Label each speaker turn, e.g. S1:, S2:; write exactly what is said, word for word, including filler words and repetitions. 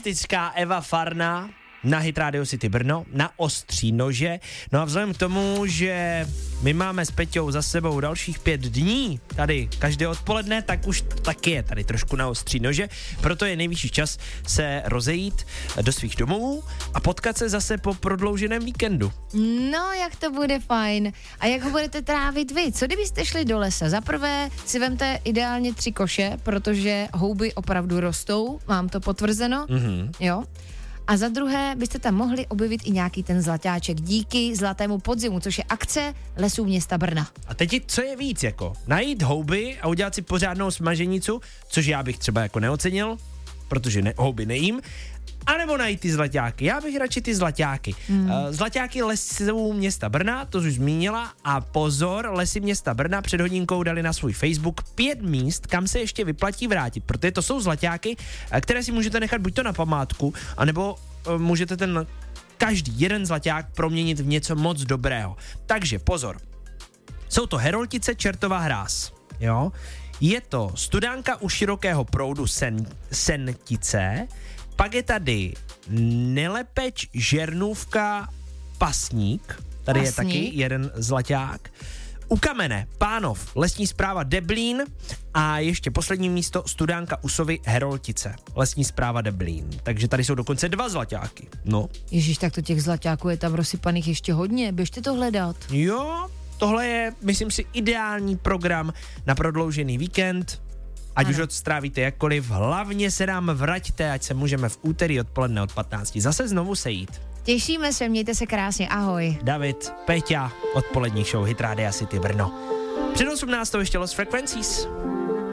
S1: fantastická Eva Farná na Hit Radio City Brno, na ostří nože. No a vzhledem k tomu, že my máme s Peťou za sebou dalších pět dní tady každé odpoledne, tak už taky je tady trošku na ostří nože, proto je nejvyšší čas se rozejít do svých domovů a potkat se zase po prodlouženém víkendu.
S2: No, jak to bude fajn. A jak ho budete trávit vy? Co kdybyste šli do lesa? Za prvé si vemte ideálně tři koše, protože houby opravdu rostou, mám to potvrzeno,
S1: Mhm.
S2: jo. A za druhé byste tam mohli objevit i nějaký ten zlaťáček díky Zlatému podzimu, což je akce Lesů města Brna.
S1: A teď, co je víc, jako najít houby a udělat si pořádnou smaženicu, což já bych třeba jako neocenil, protože ne, houby nejím, anebo najít ty zlaťáky. Já bych radši ty zlaťáky. Hmm. Uh, zlaťáky Lesů města Brna, to už zmínila, a pozor, Lesy města Brna před hodinkou dali na svůj Facebook pět míst, kam se ještě vyplatí vrátit, protože to jsou zlaťáky, které si můžete nechat buď to na památku, anebo uh, můžete ten každý jeden zlaťák proměnit v něco moc dobrého. Takže pozor, jsou to Heroltice, Čertová hráz, jo? Je to Studánka u širokého proudu Sen, Sentice, pak je tady Nelepeč, Žernůvka, Pasník, tady
S2: Pasník.
S1: je taky jeden zlaťák, u Kamene, Pánov, Lesní správa Deblín a ještě poslední místo Studánka Usovy Heroltice, Lesní správa Deblín. Takže tady jsou dokonce dva zlaťáky. No.
S2: Ježíš, tak to těch zlaťáků je tam rozsypaných ještě hodně, běžte to hledat.
S1: Jo, tohle je, myslím si, ideální program na prodloužený víkend. Ať
S2: ano.
S1: už odstrávíte jakkoliv, hlavně se nám vraťte, ať se můžeme v úterý odpoledne od patnácti zase znovu sejít.
S2: Těšíme se, mějte se krásně, ahoj.
S1: David, Peťa, odpolední show Hit Radio City Brno. Před osmnáctou ještě Lost Frequencies.